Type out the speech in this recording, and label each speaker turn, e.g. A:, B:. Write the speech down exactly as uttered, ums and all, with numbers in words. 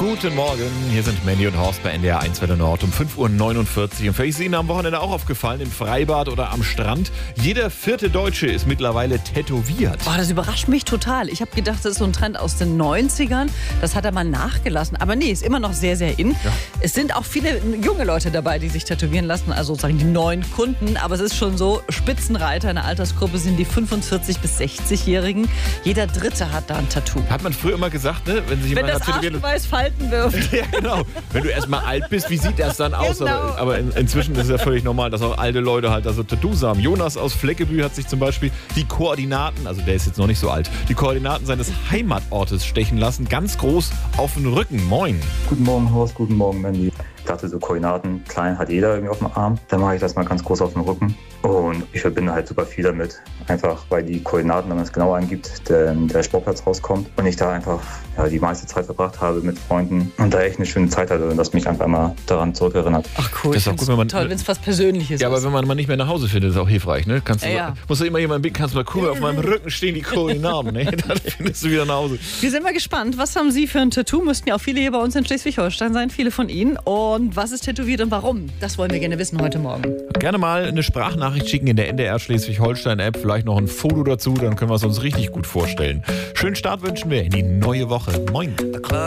A: Guten Morgen, hier sind Mandy und Horst bei N D R eins Welle Nord um fünf Uhr neunundvierzig. Und vielleicht ist Ihnen am Wochenende auch aufgefallen, im Freibad oder am Strand, jeder vierte Deutsche ist mittlerweile tätowiert.
B: Oh, das überrascht mich total. Ich habe gedacht, das ist so ein Trend aus den neunzigern. Das hat er mal nachgelassen. Aber nee, ist immer noch sehr, sehr in. Ja. Es sind auch viele junge Leute dabei, die sich tätowieren lassen, also sozusagen die neuen Kunden. Aber es ist schon so, Spitzenreiter in der Altersgruppe sind die fünfundvierzig- bis sechzig-Jährigen. Jeder Dritte hat da ein Tattoo.
A: Hat man früher immer gesagt, ne? Wenn sich
B: Wenn
A: jemand
B: das Arschgeweih Falten wirft.
A: Ja, genau. Wenn du erstmal alt bist, wie sieht das dann aus?
B: Genau.
A: Aber, aber in, inzwischen ist es ja völlig normal, dass auch alte Leute halt da so Tattoos haben. Jonas aus Fleckebü hat sich zum Beispiel die Koordinaten, also der ist jetzt noch nicht so alt, die Koordinaten seines Heimatortes stechen lassen, ganz groß auf den Rücken. Moin.
C: Guten Morgen, Horst. Guten Morgen, Mandy. Ich dachte, so Koordinaten, klein hat jeder irgendwie auf dem Arm. Dann mache ich das mal ganz groß auf dem Rücken. Und ich verbinde halt super viel damit. Einfach, weil die Koordinaten, wenn man es genau angibt, der, der Sportplatz rauskommt. Und ich da einfach ja, die meiste Zeit verbracht habe mit Freunden. Und da echt eine schöne Zeit hatte und das mich einfach mal daran zurückerinnert.
B: Ach cool,
A: das ist auch gut, wenn man,
B: toll, wenn es was Persönliches
A: ja,
B: ist.
A: aber wenn man mal nicht mehr nach Hause findet, ist auch hilfreich. Ne? Kannst du
B: ja,
A: so,
B: ja.
A: Musst du immer jemanden bitten, kannst du mal cool, auf meinem Rücken stehen die Koordinaten. Ne? Dann findest du wieder nach Hause.
B: Wir sind mal gespannt, was haben Sie für ein Tattoo? Müssten ja auch viele hier bei uns in Schleswig-Holstein sein, viele von Ihnen. Und was ist tätowiert und warum? Das wollen wir gerne wissen heute Morgen.
A: Gerne mal eine Sprachnachricht schicken in der N D R Schleswig-Holstein-App. Vielleicht noch ein Foto dazu, dann können wir es uns richtig gut vorstellen. Schönen Start wünschen wir in die neue Woche. Moin.